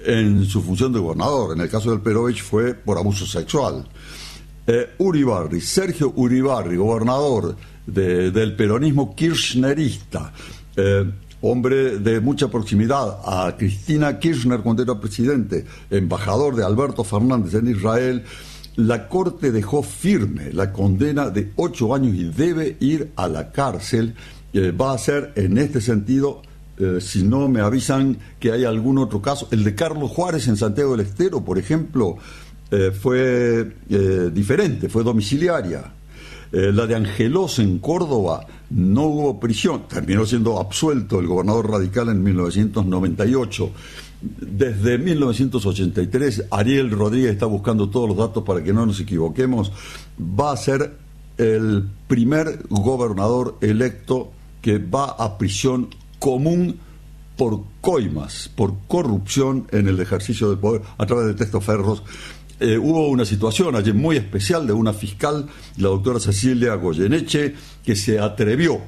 en su función de gobernador. En el caso del Perovich fue por abuso sexual. Uribarri, Sergio Uribarri, gobernador del peronismo kirchnerista, hombre de mucha proximidad a Cristina Kirchner cuando era presidente, embajador de Alberto Fernández en Israel. La Corte dejó firme la condena de 8 años y debe ir a la cárcel. Va a ser en este sentido, si no me avisan que hay algún otro caso. El de Carlos Juárez en Santiago del Estero, por ejemplo, fue diferente, fue domiciliaria. La de Angelos en Córdoba no hubo prisión, terminó siendo absuelto el gobernador radical en 1998. Desde 1983, Ariel Rodríguez está buscando todos los datos para que no nos equivoquemos, va a ser el primer gobernador electo que va a prisión común por coimas, por corrupción en el ejercicio del poder a través de testaferros. Hubo una situación allí muy especial de una fiscal, la doctora Cecilia Goyeneche, que se atrevió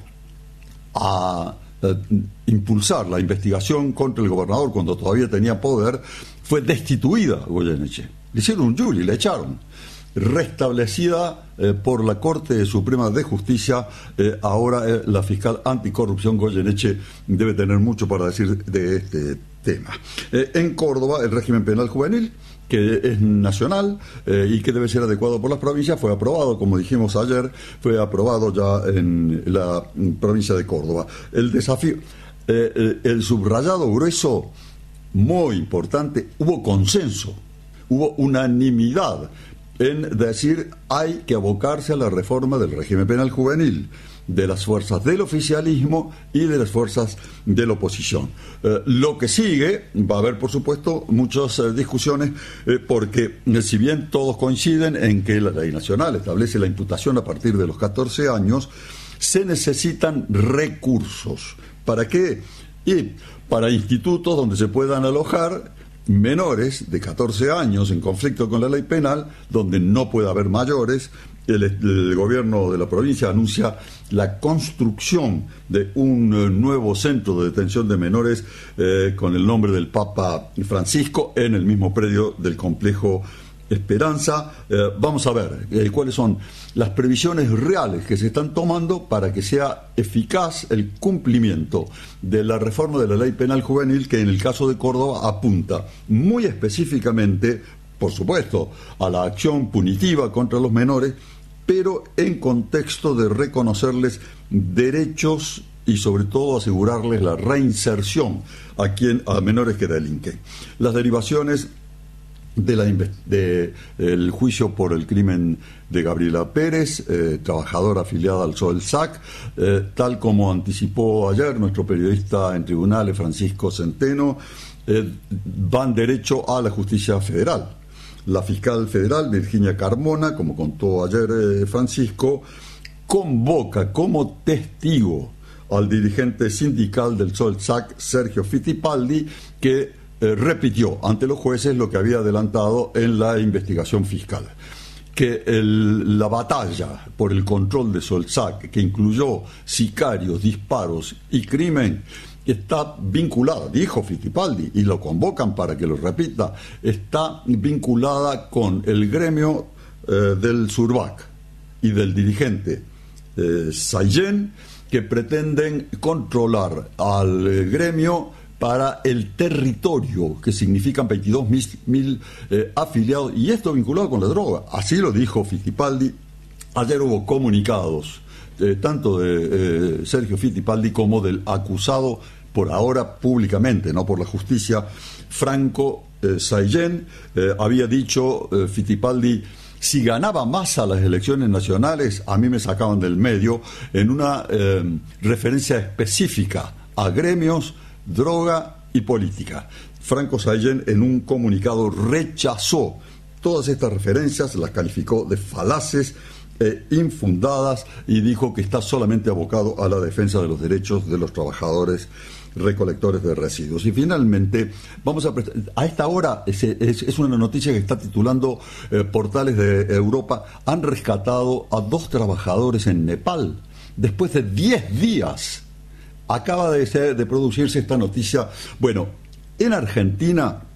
a impulsar la investigación contra el gobernador cuando todavía tenía poder. Fue destituida Goyeneche, le hicieron un jury, le echaron. Restablecida por la Corte Suprema de Justicia, ahora la fiscal anticorrupción Goyeneche debe tener mucho para decir de este tema. En Córdoba, el régimen penal juvenil, que es nacional y que debe ser adecuado por las provincias, fue aprobado, como dijimos ayer, fue aprobado ya en la provincia de Córdoba. El desafío, el subrayado grueso, muy importante, hubo consenso, hubo unanimidad en decir hay que abocarse a la reforma del régimen penal juvenil, de las fuerzas del oficialismo y de las fuerzas de la oposición. Lo que sigue, va a haber por supuesto muchas discusiones, porque si bien todos coinciden en que la ley nacional establece la imputación a partir de los 14 años, se necesitan recursos. ¿Para qué? Y para institutos donde se puedan alojar menores de 14 años en conflicto con la ley penal, donde no puede haber mayores. El gobierno de la provincia anuncia la construcción de un nuevo centro de detención de menores con el nombre del Papa Francisco en el mismo predio del complejo Esperanza. Vamos a ver cuáles son las previsiones reales que se están tomando para que sea eficaz el cumplimiento de la reforma de la ley penal juvenil, que en el caso de Córdoba apunta muy específicamente, por supuesto, a la acción punitiva contra los menores, pero en contexto de reconocerles derechos y sobre todo asegurarles la reinserción a menores que delinquen. Las derivaciones del juicio por el crimen de Gabriela Pérez, trabajadora afiliada al SOELSAC, tal como anticipó ayer nuestro periodista en tribunales, Francisco Centeno, van derecho a la justicia federal. La fiscal federal, Virginia Carmona, como contó ayer Francisco, convoca como testigo al dirigente sindical del SOELSAC, Sergio Fittipaldi, que repitió ante los jueces lo que había adelantado en la investigación fiscal, que la batalla por el control de SOELSAC, que incluyó sicarios, disparos y crimen, está vinculada, dijo Fittipaldi, y lo convocan para que lo repita, está vinculada con el gremio del Surbac y del dirigente Saillén, que pretenden controlar al gremio para el territorio, que significan 22.000 afiliados, y esto vinculado con la droga. Así lo dijo Fittipaldi. Ayer hubo comunicados, tanto de Sergio Fittipaldi como del acusado, por ahora públicamente, no por la justicia, Franco Saillén. Había dicho Fittipaldi: si ganaba Massa las elecciones nacionales, a mí me sacaban del medio, en una referencia específica a gremios, droga y política. Franco Saillén, en un comunicado, rechazó todas estas referencias, las calificó de falaces infundadas, y dijo que está solamente abocado a la defensa de los derechos de los trabajadores recolectores de residuos. Y finalmente, a esta hora, es una noticia que está titulando portales de Europa: han rescatado a 2 trabajadores en Nepal después de 10 días. Acaba de producirse esta noticia. Bueno, en Argentina